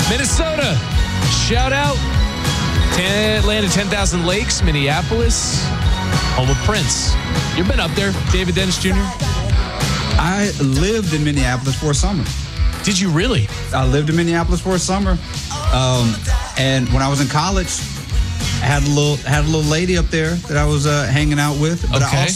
Minnesota, shout out. Land of 10,000 Lakes, Minneapolis, home of Prince. You've been up there, David Dennis Jr.? I lived in Minneapolis for a summer. Did you really? I lived in Minneapolis for a summer. And when I was in college, I had a little lady up there that I was hanging out with. But Okay.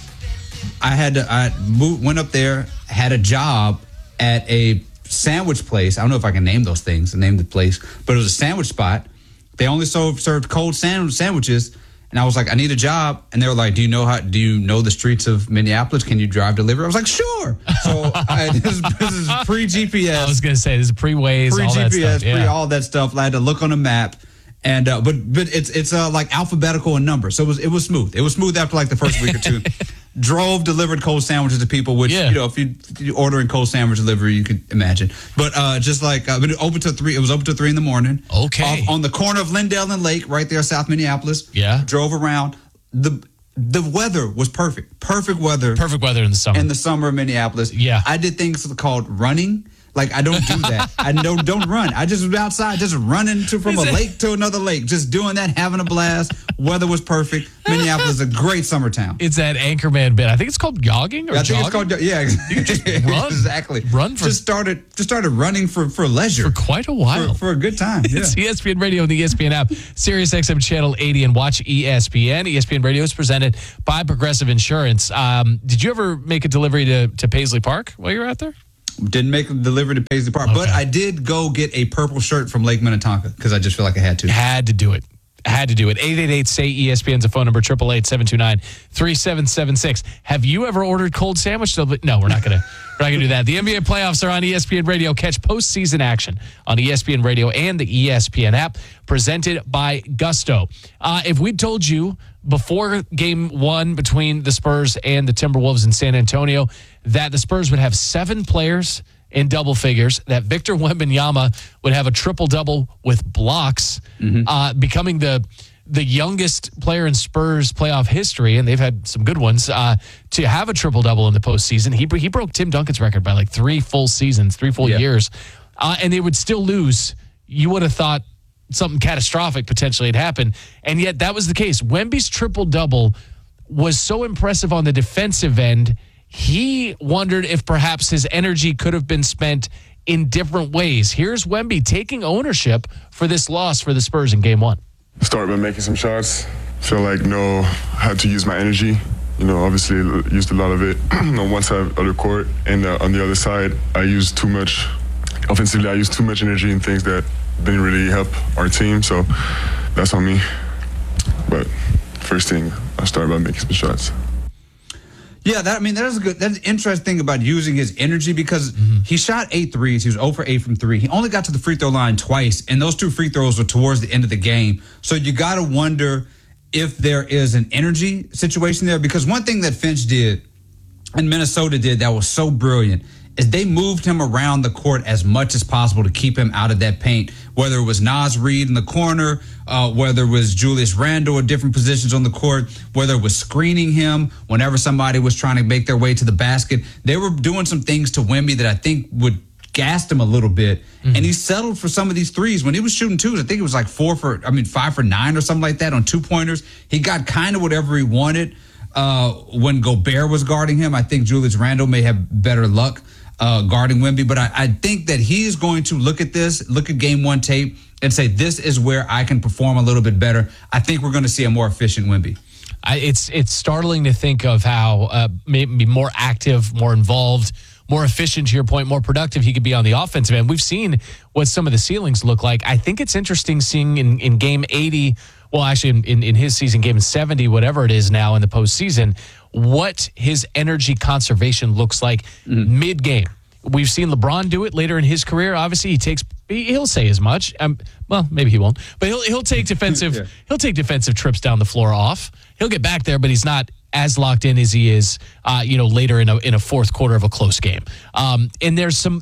I went up there, had a job at a sandwich place. I don't know if I can name those things, name the place, but it was a sandwich spot. They only served cold sandwiches. And I was like, I need a job. And they were like, do you know the streets of Minneapolis? Can you drive delivery? I was like, sure. So this is pre-GPS. I was going to say, this is pre-Waze, all that Pre-GPS, stuff. Yeah. all that stuff. I had to look on a map. And but it's like alphabetical in numbers. So it was smooth. It was smooth after like the first week or two. Delivered cold sandwiches to people, which, if you're ordering cold sandwich delivery, you could imagine. But just like, but it opened to 3. It was open to 3 in the morning. Okay. On the corner of Lindale and Lake, right there, South Minneapolis. Yeah. Drove around. The weather was perfect. Perfect weather. Perfect weather in the summer. In the summer of Minneapolis. Yeah. I did things called running. Like, I don't do that. I don't run. I just was outside, just running from a lake to another lake, just doing that, having a blast. Weather was perfect. Minneapolis is a great summer town. It's that Anchorman bit. I think it's called jogging or I think jogging. it's called, You just run. Exactly. Run for just started running for leisure. for quite a while. For a good time. Yeah. It's ESPN Radio and the ESPN app, Sirius XM Channel 80, and watch ESPN. ESPN Radio is presented by Progressive Insurance. Did you ever make a delivery to Paisley Park while you were out there? Didn't make a delivery to Paisley Park, but I did go get a purple shirt from Lake Minnetonka because I just feel like I had to. Had to do it. 888-SAY-ESPN's a phone number, 888-729-3776. Have you ever ordered cold sandwich? No, we're not gonna do that. The NBA playoffs are on ESPN Radio. Catch postseason action on ESPN Radio and the ESPN app, presented by Gusto. If we told you before game 1 between the Spurs and the Timberwolves in San Antonio that the Spurs would have 7 players in double figures, that Victor Wembanyama would have a triple-double with blocks, becoming the youngest player in Spurs playoff history, and they've had some good ones, to have a triple-double in the postseason. He broke Tim Duncan's record by like 3 full seasons, 3 full years, and they would still lose. You would have thought something catastrophic potentially had happened, and yet that was the case. Wemby's triple-double was so impressive on the defensive end, he wondered if perhaps his energy could have been spent in different ways. Here's Wemby taking ownership for this loss for the Spurs in game 1. Started by making some shots. Feel like had to use my energy. Obviously used a lot of it on one side of the court, and on the other side, I used too much. Offensively, I used too much energy in things that didn't really help our team. So that's on me. But first thing, I started by making some shots. Yeah, that's an interesting thing about using his energy, because he shot 8 threes. He was 0 for 8 from 3. He only got to the free throw line twice, and those 2 free throws were towards the end of the game. So you got to wonder if there is an energy situation there, because one thing that Finch did and Minnesota did that was so brilliant is they moved him around the court as much as possible to keep him out of that paint, whether it was Naz Reid in the corner, whether it was Julius Randle at different positions on the court, whether it was screening him whenever somebody was trying to make their way to the basket. They were doing some things to Wemby that I think would gassed him a little bit, and he settled for some of these threes. When he was shooting twos, I think it was like 5 for 9 or something like that on 2-pointers. He got kind of whatever he wanted. When Gobert was guarding him, I think Julius Randle may have better luck guarding Wemby, but I think that he's going to look at game 1 tape and say, this is where I can perform a little bit better. I think we're going to see a more efficient Wemby. It's startling to think of how maybe more active, more involved, more efficient, to your point, more productive he could be on the offensive end. We've seen what some of the ceilings look like. I think it's interesting seeing in game 80, well, actually in his season, game 70, whatever it is now in the postseason, what his energy conservation looks like mid-game. We've seen LeBron do it later in his career. Obviously, he'll say as much. Well, maybe he won't, but he'll take defensive he'll take defensive trips down the floor off. He'll get back there, but he's not as locked in as he is, later in a fourth quarter of a close game. And there's some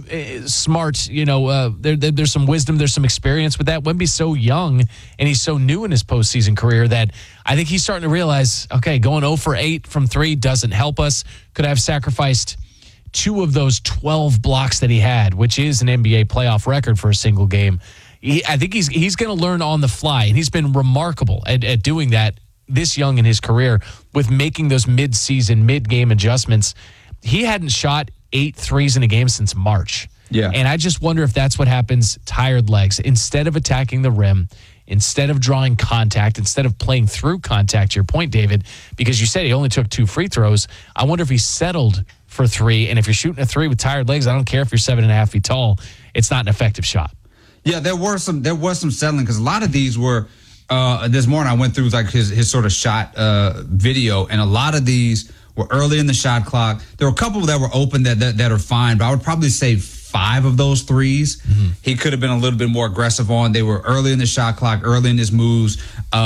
smart, there's some wisdom, there's some experience with that. Wemby's so young and he's so new in his postseason career that I think he's starting to realize, okay, going 0 for 8 from 3 doesn't help us. Could I have sacrificed 2 of those 12 blocks that he had, which is an NBA playoff record for a single game. I think he's going to learn on the fly, and he's been remarkable at doing that this young in his career with making those mid-game adjustments. He hadn't shot 8 threes in a game since March. Yeah. And I just wonder if that's what happens, tired legs. Instead of attacking the rim, instead of drawing contact, instead of playing through contact, to your point, David, because you said he only took 2 free throws, I wonder if he settled for 3. And if you're shooting a 3 with tired legs, I don't care if you're 7.5 feet tall, it's not an effective shot. Yeah, there was some settling because a lot of these were this morning I went through like his sort of shot video, and a lot of these were early in the shot clock. There were a couple that were open that are fine, but I would probably say 5 of those threes he could have been a little bit more aggressive on. They were early in the shot clock, early in his moves,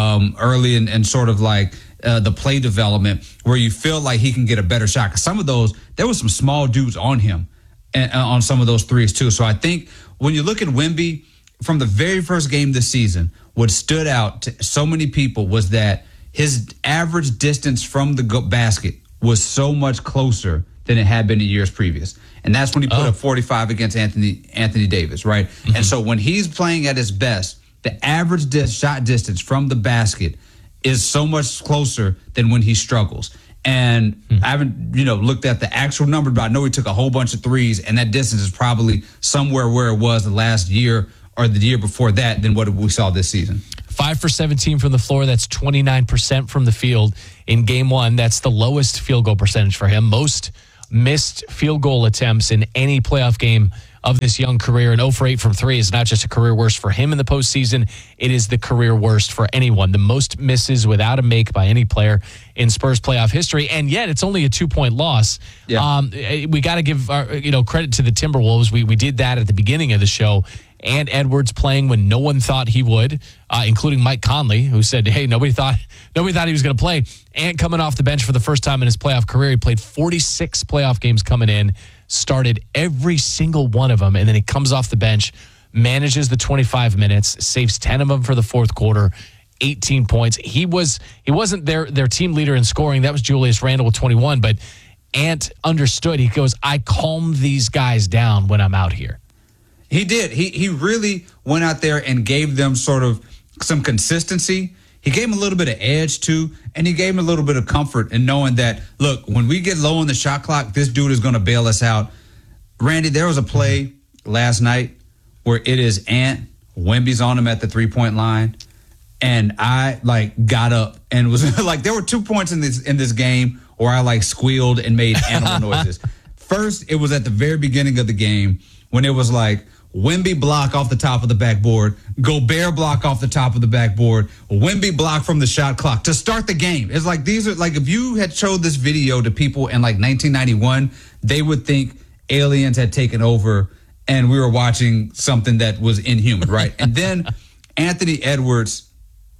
early in sort of like the play development where you feel like he can get a better shot. 'Cause some of those, there was some small dudes on him and on some of those threes too. So I think when you look at Wemby from the very first game this season, what stood out to so many people was that his average distance from the basket was so much closer than it had been in years previous. And that's when he put up 45 against Anthony Davis, right? Mm-hmm. And so when he's playing at his best, the average shot distance from the basket is so much closer than when he struggles. And I haven't, looked at the actual number, but I know he took a whole bunch of threes, and that distance is probably somewhere where it was the last year or the year before that than what we saw this season. 5 for 17 from the floor. That's 29% from the field in game 1. That's the lowest field goal percentage for him. Most missed field goal attempts in any playoff game of this young career. And 0 for 8 from 3 is not just a career worst for him in the postseason. It is the career worst for anyone. The most misses without a make by any player in Spurs playoff history. And yet it's only a 2-point loss. Yeah. We got to give credit to the Timberwolves. We did that at the beginning of the show. And Edwards playing when no one thought he would, including Mike Conley, who said, hey, nobody thought he was going to play. And coming off the bench for the first time in his playoff career, he played 46 playoff games coming in, started every single one of them, and then he comes off the bench, manages the 25 minutes, saves 10 of them for the fourth quarter, 18 points. He wasn't their team leader in scoring. That was Julius Randle with 21, but Ant understood. He goes, I calm these guys down when I'm out here. He did. He really went out there and gave them sort of some consistency. He gave them a little bit of edge, too, and he gave them a little bit of comfort in knowing that, look, when we get low on the shot clock, this dude is going to bail us out. Randy, there was a play last night where it is Ant, Wemby's on him at the three-point line, and I, got up and was there were 2 points in this game where I, squealed and made animal noises. First, it was at the very beginning of the game when it was Wemby block off the top of the backboard, Gobert block off the top of the backboard, Wemby block from the shot clock to start the game. It's these are if you had showed this video to people in 1991, they would think aliens had taken over and we were watching something that was inhuman, right? And then Anthony Edwards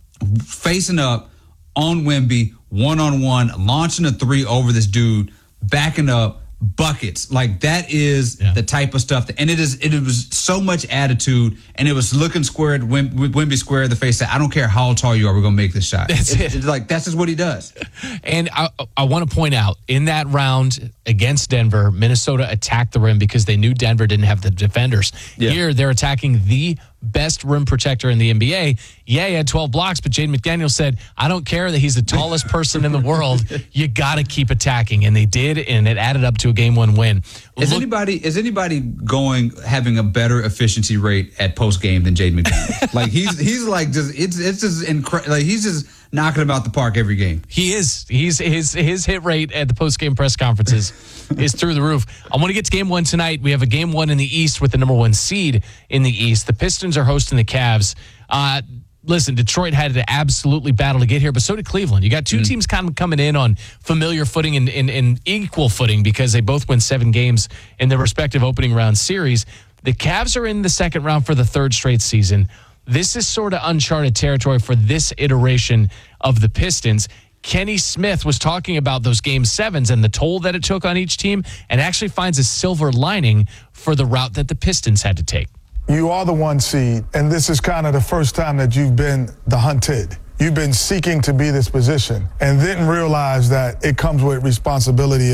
facing up on Wemby, one-on-one, launching a 3 over this dude, backing up, buckets. That is the type of stuff and it was so much attitude, and it was looking square at Wemby square in the face that I don't care how tall you are, we're gonna make this shot. It's that's just what he does. And I want to point out, in that round against Denver, Minnesota attacked the rim because they knew Denver didn't have the defenders. Here they're attacking the best rim protector in the NBA. Yeah, he had 12 blocks, but Jaden McDaniels said, I don't care that he's the tallest person in the world. You got to keep attacking. And they did, and it added up to a game 1 win. Is anybody having a better efficiency rate at post game than Jaden McDaniels? He's just knocking him out the park every game. He is. His hit rate at the post game press conferences is through the roof. I want to get to game 1 tonight. We have a game 1 in the East with the number 1 seed in the East. The Pistons are hosting the Cavs. Listen, Detroit had to absolutely battle to get here, but so did Cleveland. You got 2 teams kind of coming in on familiar footing and equal footing because they both win 7 games in their respective opening round series. The Cavs are in the second round for the 3rd straight season. This is sort of uncharted territory for this iteration of the Pistons. Kenny Smith was talking about those game 7s and the toll that it took on each team, and actually finds a silver lining for the route that the Pistons had to take. You are the 1 seed, and this is kind of the first time that you've been the hunted. You've been seeking to be this position and didn't realize that it comes with responsibility of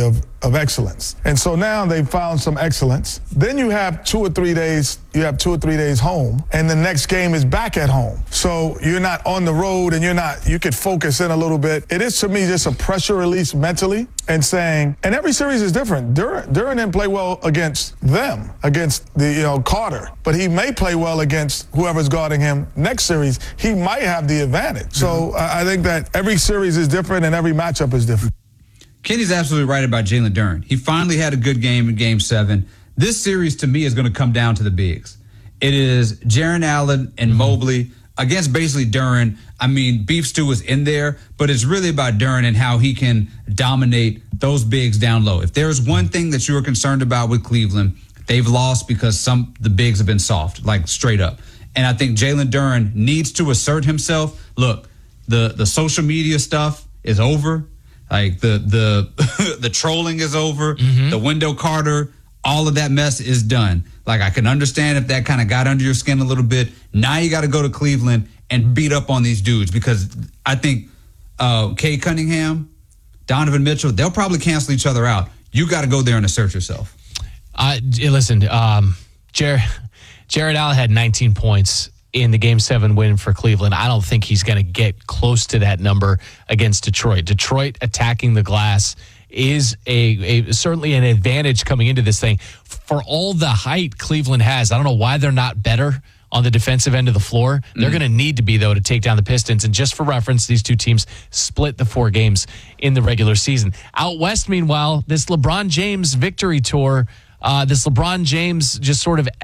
of excellence. And so now they've found some excellence. Then you have 2 or 3 days home, and the next game is back at home. So you're not on the road, and you could focus in a little bit. It is, to me, just a pressure release mentally, and saying, and every series is different. Duran didn't play well against them, against Carter, but he may play well against whoever's guarding him next series. He might have the advantage. So I think that every series is different and every matchup is different. Kenny's absolutely right about Jalen Duren. He finally had a good game in Game 7. This series, to me, is going to come down to the bigs. It is Jaren Allen and Mobley against basically Duren. I mean, Beef Stew is in there, but it's really about Duren and how he can dominate those bigs down low. If there's one thing that you are concerned about with Cleveland, they've lost because the bigs have been soft, like straight up. And I think Jalen Duren needs to assert himself. Look, the social media stuff is over. Like the trolling is over. The Wendell Carter, all of that mess is done. Like, I can understand if that kind of got under your skin a little bit. Now you got to go to Cleveland and beat up on these dudes, because I think Cade Cunningham, Donovan Mitchell, they'll probably cancel each other out. You got to go there and assert yourself. Listen, Jared Allen had 19 points in the Game 7 win for Cleveland. I don't think he's going to get close to that number against Detroit. Detroit attacking the glass is certainly an advantage coming into this thing. For all the height Cleveland has, I don't know why they're not better on the defensive end of the floor. They're going to need to be, though, to take down the Pistons. And just for reference, these two teams split the 4 games in the regular season. Out west, meanwhile, this LeBron James victory tour, this LeBron James just sort of